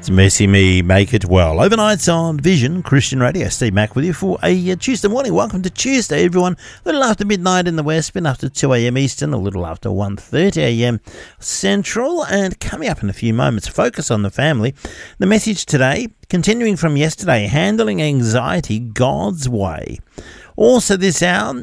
It's Mercy Me, Make It Well. Overnights on Vision Christian Radio. Steve Mack with you for a Tuesday morning. Welcome to Tuesday, everyone. A little after midnight in the West, been after 2 a.m. Eastern, a little after 1:30 a.m. Central. And coming up in a few moments, focus on the family. The message today, continuing from yesterday, handling anxiety God's way. Also this hour,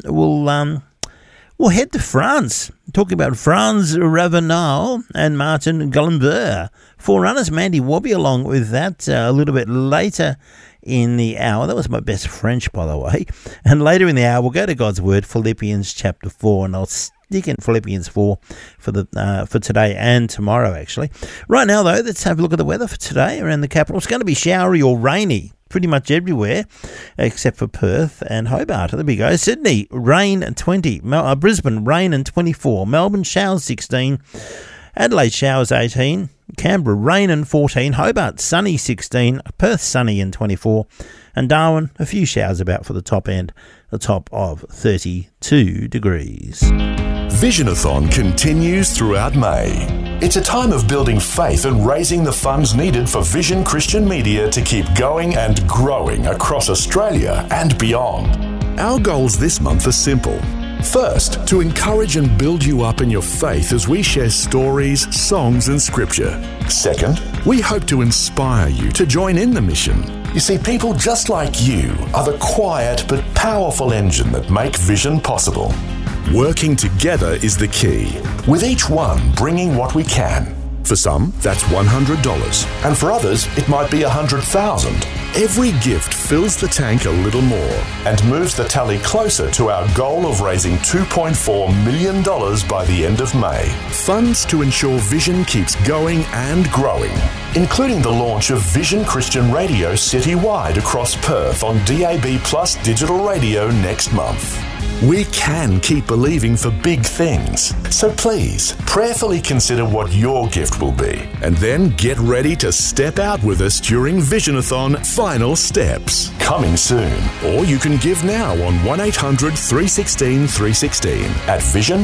we'll head to France, talking about Franz Ravenel and Martin Gallenberg. Forerunners, Mandy will be along with that a little bit later in the hour. That was my best French, by the way. And later in the hour, we'll go to God's Word, Philippians chapter 4, and I'll stick in Philippians 4 for today and tomorrow, actually. Right now, though, let's have a look at the weather for today around the capital. It's going to be showery or rainy pretty much everywhere except for Perth and Hobart. There we go. Sydney, rain and 20. Brisbane, rain and 24. Melbourne, showers 16. Adelaide, showers 18. Canberra, rain and 14. Hobart, sunny 16. Perth, sunny and 24. And Darwin, a few showers about for the top end, the top of 32 degrees. Visionathon continues throughout May. It's a time of building faith and raising the funds needed for Vision Christian Media to keep going and growing across Australia and beyond. Our goals this month are simple. First, to encourage and build you up in your faith as we share stories, songs and scripture. Second, we hope to inspire you to join in the mission. You see, people just like you are the quiet but powerful engine that make Vision possible. Working together is the key, with each one bringing what we can. For some, that's $100, and for others, it might be $100,000. Every gift fills the tank a little more and moves the tally closer to our goal of raising $2.4 million by the end of May. Funds to ensure Vision keeps going and growing, including the launch of Vision Christian Radio citywide across Perth on DAB Plus digital radio next month. We can keep believing for big things. So please, prayerfully consider what your gift will be. And then get ready to step out with us during Visionathon Final Steps. Coming soon. Or you can give now on 1800 316 316 at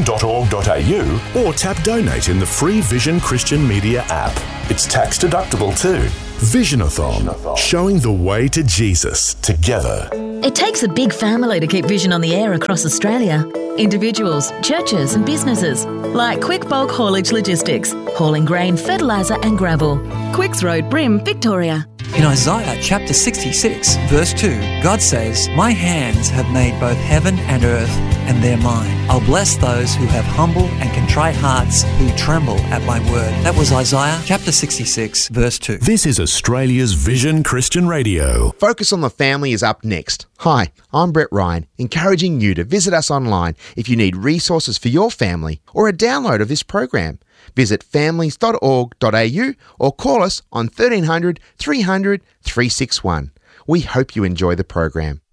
vision.org.au or tap donate in the free Vision Christian Media app. It's tax deductible too. Visionathon, showing the way to Jesus together. It takes a big family to keep Vision on the air across Australia. Individuals, churches and businesses like Quick Bulk Haulage Logistics, hauling grain, fertiliser and gravel. Quicks Road, Brim, Victoria. In Isaiah chapter 66, verse 2, God says, "My hands have made both heaven and earth, and they're mine. I'll bless those who have humble and contrite hearts, who tremble at my word." That was Isaiah chapter 66, verse 2. This is Australia's Vision Christian Radio. Focus on the Family is up next. Hi, I'm Brett Ryan, encouraging you to visit us online if you need resources for your family or a download of this program. Visit families.org.au or call us on 1300 300 361. We hope you enjoy the program.